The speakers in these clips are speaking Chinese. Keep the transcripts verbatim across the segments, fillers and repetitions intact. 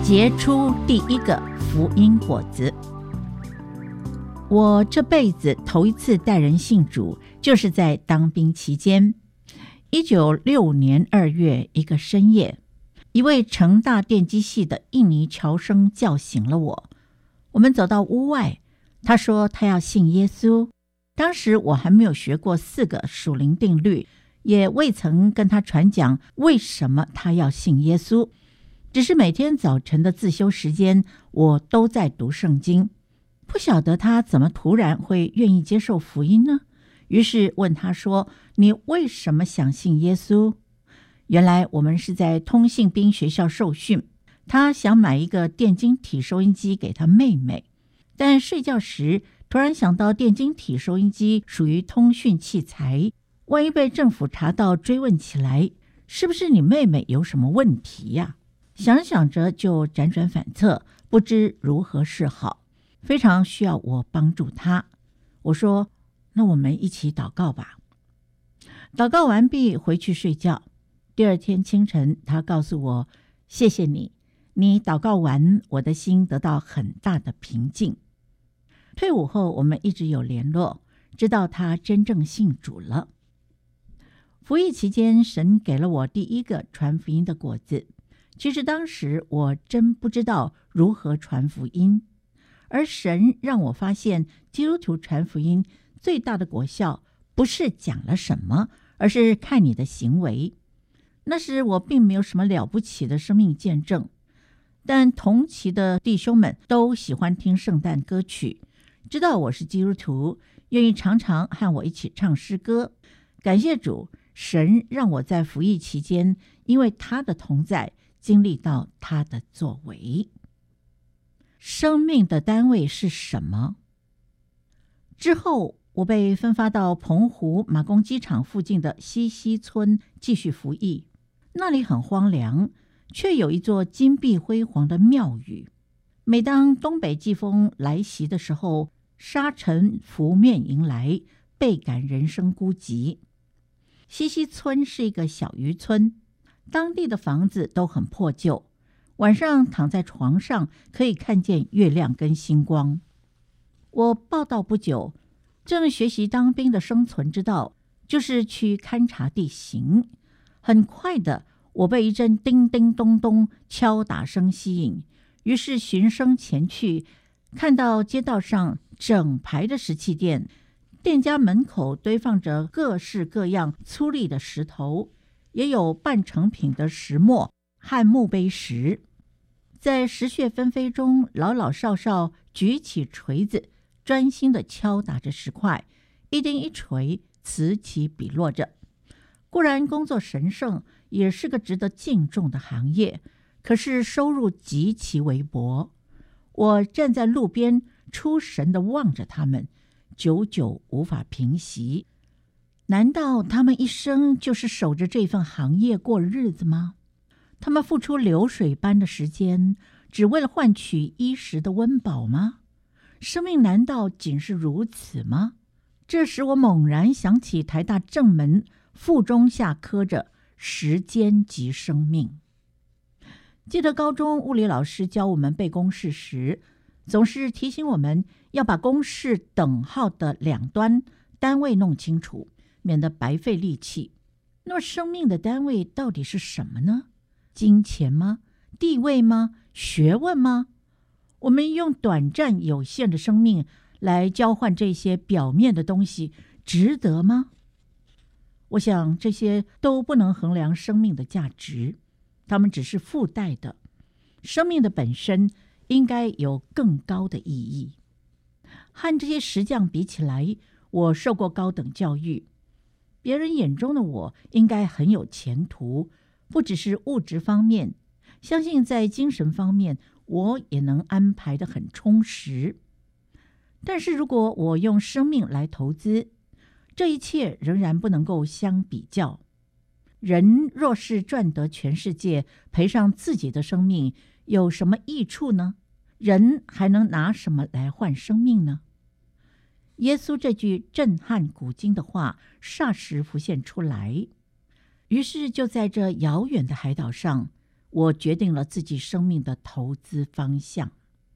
结出第一个福音果子。我这辈子头一次带人信主，就是在当兵期间。一九六五年二月一个深夜，一位成大电机系的印尼侨生叫醒了我。我们走到屋外，他说他要信耶稣。当时我还没有学过四个属灵定律，也未曾跟他传讲为什么他要信耶稣，只是每天早晨的自修时间，我都在读圣经。不晓得他怎么突然会愿意接受福音呢？于是问他说：“你为什么想信耶稣？”原来我们是在通信兵学校受训，他想买一个电晶体收音机给他妹妹，但睡觉时突然想到电晶体收音机属于通讯器材，万一被政府查到追问起来，是不是你妹妹有什么问题呀？想想着就辗转反侧，不知如何是好，非常需要我帮助他。我说：“那我们一起祷告吧。”祷告完毕，回去睡觉。第二天清晨，他告诉我：“谢谢你，你祷告完，我的心得到很大的平静。”退伍后，我们一直有联络，知道他真正信主了。服役期间，神给了我第一个传福音的果子。其实当时我真不知道如何传福音，而神让我发现基督徒传福音最大的果效不是讲了什么，而是看你的行为。那时我并没有什么了不起的生命见证，但同期的弟兄们都喜欢听圣诞歌曲，知道我是基督徒，愿意常常和我一起唱诗歌。感谢主，神让我在服役期间因为他的同在经历到他的作为。生命的单位是什么？之后我被分发到澎湖马公机场附近的西溪村继续服役。那里很荒凉，却有一座金碧辉煌的庙宇。每当东北季风来袭的时候，沙尘拂面迎来，倍感人生孤寂。西溪村是一个小渔村，当地的房子都很破旧，晚上躺在床上可以看见月亮跟星光。我报到不久，正学习当兵的生存之道，就是去勘察地形。很快的，我被一阵叮叮咚咚敲打声吸引，于是循声前去，看到街道上整排的石器店，店家门口堆放着各式各样粗砺的石头，也有半成品的石磨和墓碑石。在石屑纷飞中，老老少少举起锤子，专心地敲打着石块，一钉一锤，此起彼落着。固然工作神圣，也是个值得敬重的行业，可是收入极其微薄。我站在路边，出神地望着他们，久久无法平息。难道他们一生就是守着这份行业过日子吗？他们付出流水般的时间，只为了换取衣食的温饱吗？生命难道仅是如此吗？这时我猛然想起台大正门附中下刻着时间即生命。记得高中物理老师教我们背公式时，总是提醒我们要把公式等号的两端单位弄清楚，免得白费力气。那么生命的单位到底是什么呢？金钱吗？地位吗？学问吗？我们用短暂有限的生命来交换这些表面的东西，值得吗？我想这些都不能衡量生命的价值，它们只是附带的。生命的本身应该有更高的意义。和这些石匠比起来，我受过高等教育，别人眼中的我应该很有前途，不只是物质方面，相信在精神方面我也能安排得很充实。但是如果我用生命来投资，这一切仍然不能够相比较。人若是赚得全世界，赔上自己的生命，有什么益处呢？人还能拿什么来换生命呢？耶稣这句震撼古今的话霎时浮现出来，于是就在这遥远的海岛上， 我决定了自己生命的投资方向，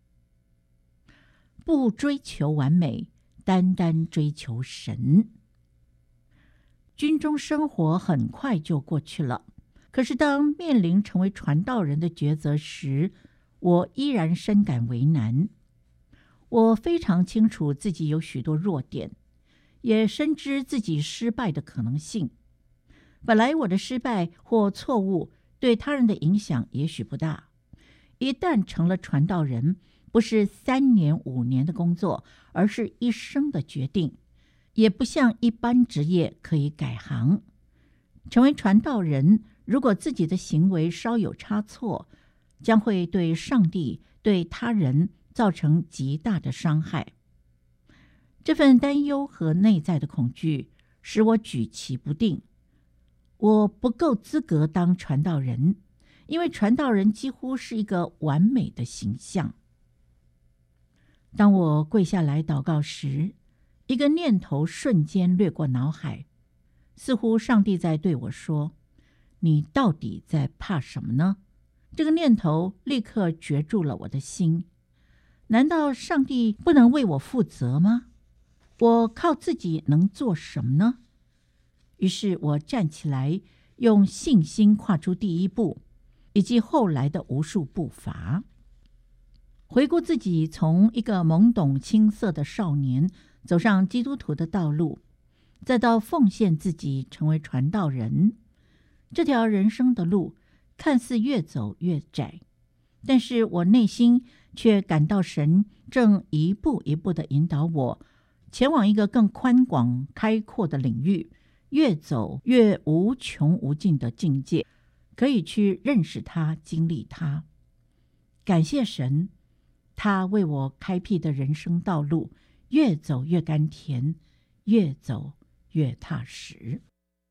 不追求完美，单单追求神。军中生活很快就过去了，可是当面临成为传道人的抉择时，我依然深感为难。我非常清楚自己有许多弱点，也深知自己失败的可能性。本来我的失败或错误对他人的影响也许不大，一旦成了传道人，不是三年五年的工作，而是一生的决定，也不像一般职业可以改行。成为传道人，如果自己的行为稍有差错，将会对上帝、对他人造成极大的伤害。这份担忧和内在的恐惧使我举棋不定。我不够资格当传道人，因为传道人几乎是一个完美的形象。当我跪下来祷告时，一个念头瞬间掠过脑海，似乎上帝在对我说：你到底在怕什么呢？这个念头立刻攫住了我的心。难道上帝不能为我负责吗？我靠自己能做什么呢？于是我站起来，用信心跨出第一步，以及后来的无数步伐。回顾自己从一个懵懂青涩的少年走上基督徒的道路，再到奉献自己成为传道人，这条人生的路看似越走越窄，但是我内心却感到神正一步一步地引导我前往一个更宽广开阔的领域，越走越无穷无尽的境界，可以去认识他，经历他。感谢神，他为我开辟的人生道路越走越甘甜，越走越踏实。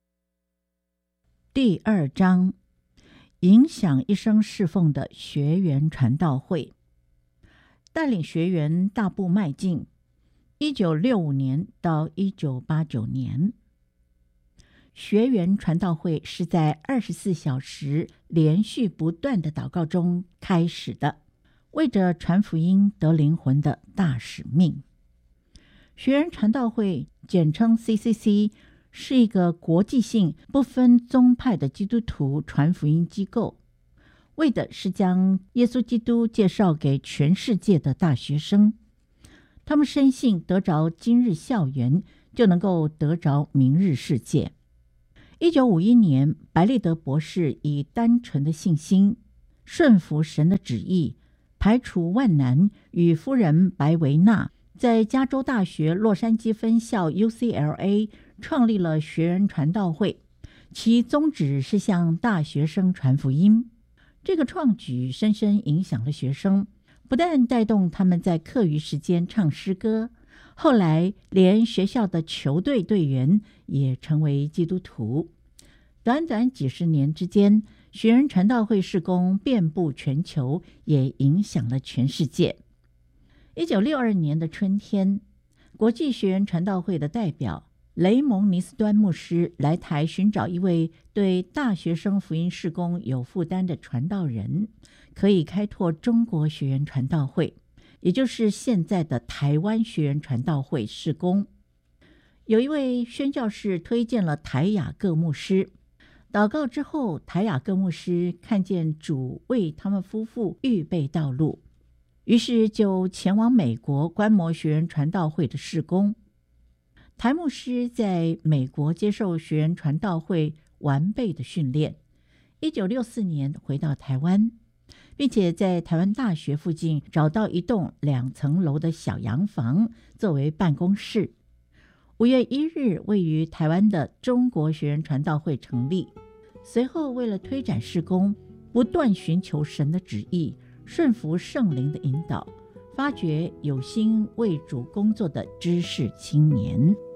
第二章，影响一生侍奉的学员传道会。带领学员大步迈进，一九六五年到一九八九年，学员传道会是在二十四小时连续不断的祷告中开始的，为着传福音得灵魂的大使命。学员传道会简称 C C C， 是一个国际性不分宗派的基督徒传福音机构，为的是将耶稣基督介绍给全世界的大学生。他们深信得着今日校园，就能够得着明日世界。一九五一年，白利德博士以单纯的信心顺服神的旨意，排除万难，与夫人白维娜在加州大学洛杉矶分校 U C L A 创立了学员传道会，其宗旨是向大学生传福音。这个创举深深影响了学生，不但带动他们在课余时间唱诗歌，后来连学校的球队队员也成为基督徒。短短几十年之间，学员传道会事工遍布全球，也影响了全世界。一九六二年的春天，国际学员传道会的代表雷蒙尼斯端牧师来台寻找一位对大学生福音事工有负担的传道人，可以开拓中国学员传道会，也就是现在的台湾学员传道会事工。有一位宣教士推荐了台雅各牧师，祷告之后，台雅各牧师看见主为他们夫妇预备道路，于是就前往美国观摩学员传道会的事工。台牧师在美国接受学员传道会完备的训练，一九六四年回到台湾，并且在台湾大学附近找到一栋两层楼的小洋房作为办公室。五月一日，位于台湾的中国学员传道会成立。随后为了推展事工，不断寻求神的旨意，顺服圣灵的引导，发掘有心为主工作的知识青年。